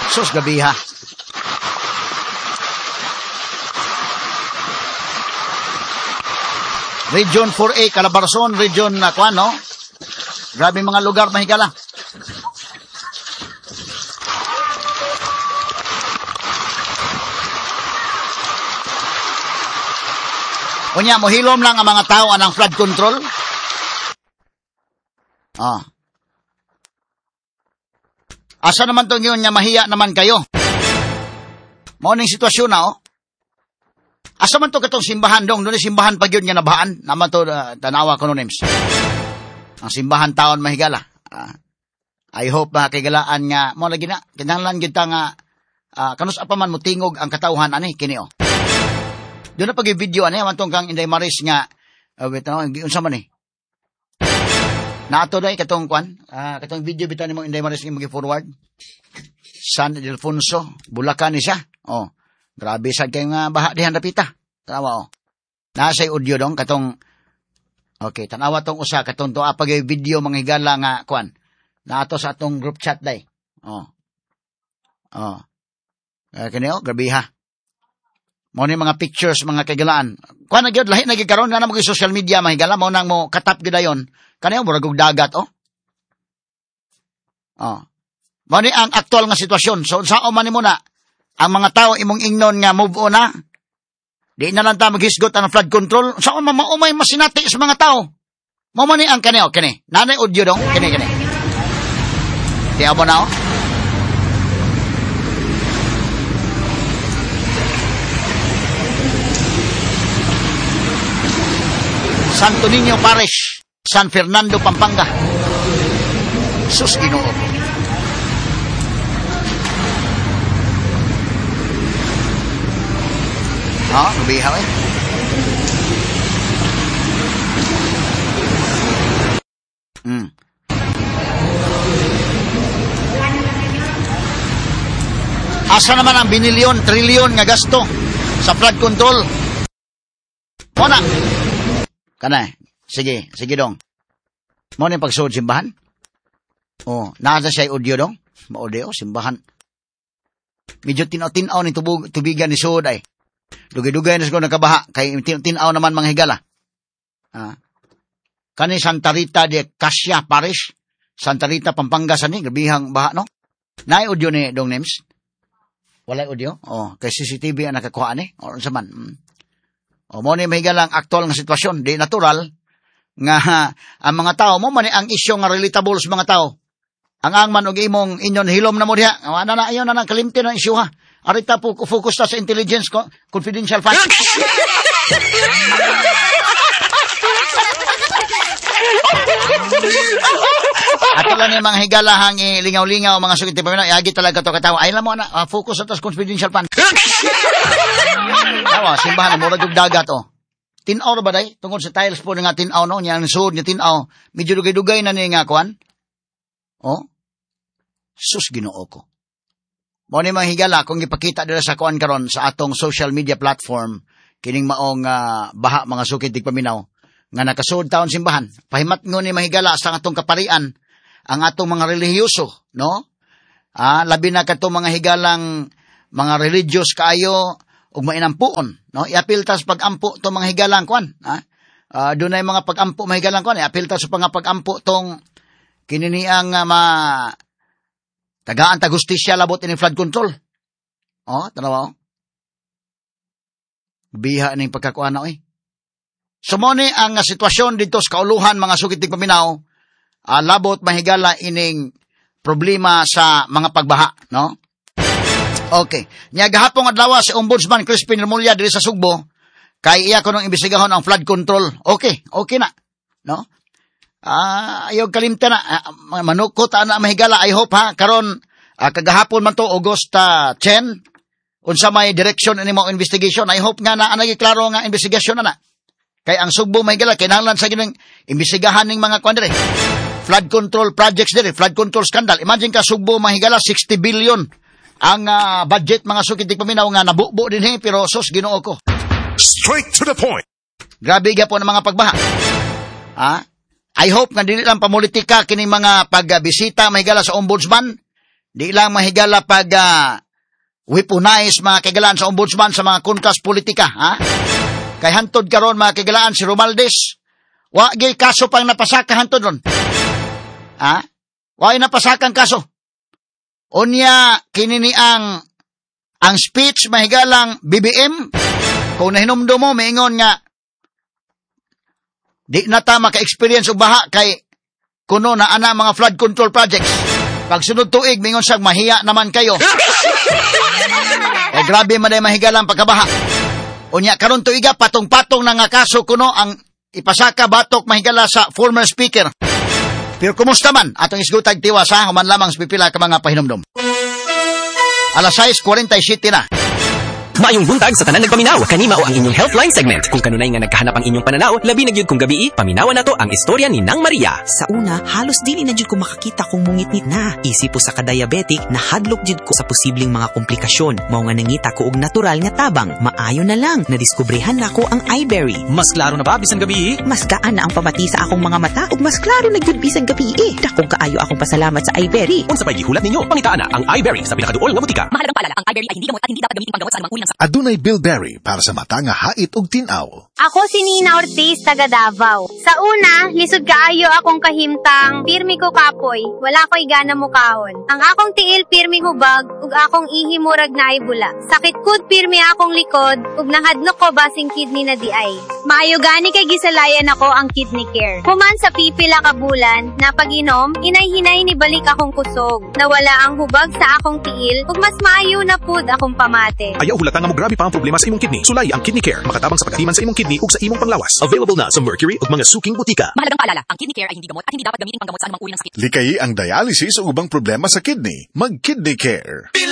Sus gabiha. Region 4A, Calabarzon, Region kuan, no? Grabe mga lugar mahigala. Unya, mohilom lang ang mga tao anang flood control. Asa naman to yun nga mahiya naman kayo? Mauning sitwasyon na, Asa man to katong simbahan dong, doon simbahan pa yun nga nabahaan. Naman to, tanawa ko no names. Ang simbahan taon mahigala. I hope kagalaan nga, mo lagi na, kinahanglan kita nga, kanus apa man mutingog ang katawhan, kini Doon na pag-video, mantong kang Inday Maris nga, wait, unsa man Naato dahi, katong kwan, katong video bitaw ni mo Inday Maris nga mag-forward. San Ildefonso, Bulacan ni siya. Grabe sad kay nga baha dihan dapita. Tanawa Nasa audio dong katong okay, tanawa tong usa katong tuwa pag video mga higala nga kwan. Naato sa atong group chat day. Kani grabe ha. Mo ni mga pictures mga kagalaan. Kwan na gyud lahi na gikaron nga na mo social media mga higala mo nang mo katap gyud dayon. Kani murag og dagat Mo ni ang aktual nga sitwasyon. So sao man nimo na ang mga tao imong ingnon nga move on na. Di na lang ta maghisgot ang flood control. Saan maumay masinati sa mga tao. Mamani ang kani. Nanay audio dong. Kani. Tiyaw mo na Santo Niño Parish, San Fernando, Pampanga. Sus Ginoo. Lubihaw Asa naman ang binilyon, trilyon nga gasto sa flood control? Muna. Sige dong. Muna yung pagsuod simbahan? Nasa siya audio dong? Audio, simbahan. Medyo tinaw-tinaw ni tubigan ni suod ay. Dugay-dugay na siguro nakabaha. Kay tinaw naman mga higala. Kani Santa Rita de Casia Parish. Santa Rita, Pampanga sani. Gabihang baha, no? Naay audio ni Dong Nems? Walay audio? Kay CCTV ang nakakuha ni. O saman. Mo ni mga higala ang aktual nga sitwasyon. Di natural nga ang mga tao. Mo man ang isyo nga relatable sa mga tao. Ang angman og imong inyon hilom na mo diha. Ana na ayon na kalimti ng isyu ha. Arita po focus ta sa intelligence ko, confidential fund. Ato lang yung mga higalahang lingaw-lingaw, mga sukit paminaw, iagi talaga to katawa. Ay lang mo na, focus sa confidential fund. Simbahan na murag og dagat Tinaw na ba day? Tungkol sa tiles po nga tinaw no, niya ang suod niya tinaw. Medyo dugay-dugay na niya nga kuan. Sus Ginoo ko. Mo ni mga higala kung ipakita dira sa kuan karon sa atong social media platform kining maong baha mga sukid tigpaminaw nga nakasuod taon simbahan. Pahimat ngo ni mahigala sa atong kaparian ang atong mga relihiyoso, no? Labi na katong mga higalang mga religious kaayo ug mainampuon, no? Iapil ta sa pagampo tong mga higalang kuan, dunay mga pagampo mga higalang kuan, iapil ta sa pagampo tong kininiang tagaan ta gustisya labot ini flood control. Tanawa biha ning pagkakuan na Sumoni ang sitwasyon dito sa kauluhan mga sukit tigpaminaw, labot mahigala ining problema sa mga pagbaha, no? Okay. Nya gahapon adlaw si Ombudsman Crispin Remulla diri sa Sugbo kay iya ko nang imbestigahon ang flood control. Okay na, no? Ayaw kalimta na manukot ana mahigala. I hope karon kagahapon man to August 10 unsa may direction ani mo investigation. I hope nga na anay klaro nga investigation na. Kay ang Sugbo mahigala kinahanglan sa ginang imbestigahan ning mga kuan dire. Flood control projects dire, flood control scandal. Imagine ka Sugbo mahigala 60 billion ang budget mga sukid tigpaminaw nga nabubo dinhi pero sus Ginoo ko. Straight to the point. Grabe gyapon ang mga pagbaha. I hope nga dili lang pamulitika kining mga pagbisita mahigala sa ombudsman Di lang mahigala pag weaponize mga kagalaan sa ombudsman sa mga kunkas politika, ha? Kay hantod karon mga kagalaan si Romualdez, wa gyud kaso pang napasaka hantod ron. Ha? Wa napasakang kaso. Unya kinini ang speech mahigalang BBM, kung nahinumdo mo maingon nga di na ta maka-experience og baha kay kuno na ana mga flood control projects. Pag sunod tuig mingon siyang mahiya naman kayo. Grabe man ay mahigalang pagkabaha. Unya karon tuiga patong-patong na nga kaso kuno ang ipasaka batok mahigala sa former speaker. Pero kumusta man atong isgutag tiwas ha, human lamang sa pipila ka mga pahinumdom. Alas 6:47 na. Maayong buntag sa tanan nagpaminaw. Kanima o ang inyong Healthline segment. Kung kanunay nga nagkahanap ang inyong pananaw, labi na gyud kung gabi, paminawan nato ang istorya ni Nang Maria. Sa una, halos dili na jud ko makakita kung mungitnit na. Isip po sa ka-diabetic, nahadlok jud ko sa posibleng mga komplikasyon. Mao nga nangita ko og natural nga tabang. Maayo na lang, nadiskubrehan nako ang iBerry. Mas klaro na ba bisan gabi? Mas gaan na ang pamati sa akong mga mata ug mas klaro na jud bisan gabi. Dakong kaayo akong pasalamat sa iBerry. Unsa pay gihulat ninyo? Pangitaan na ang iBerry sa pinakaduol nga butika. Mahalagang paalala, ang iBerry ay hindi gamot at hindi dapat gamitin panggamot sa anumang uri ng sakit. Adunay Bilberry para sa mata nga hait og tin-aw. Ako si Nina Ortiz, taga Davao. Sa una, lisod kaayo akong kahimtang, pirmi ko kapoy, wala ko'y gana mukahon. Ang akong tiil pirmi hubag, ug akong ihimurag na ibula. Sakit kud pirmi akong likod, ug nahadlok ko basing kidney na di ay. Maayo gani kay gisalayan ako ang kidney care. Human sa pipila ka bulan, na pag-inom, inay-hinay ni balik akong kusog. Nawala ang hubag sa akong tiil, ug mas maayo na pud akong pamate. Ayaw hulatan nga mo grabe pa ang problema sa imong kidney. Sulay ang Kidney Care. Makatabang sa pagatiman sa imong kidney ug sa imong panglawas. Available na sa Mercury ug mga suking butika. Mahalagang paalala, ang kidney care ay hindi gamot at hindi dapat gamitin panggamot sa anumang uri ng sakit. Likayi ang dialysis o ubang problema sa kidney. Mag-Kidney Care.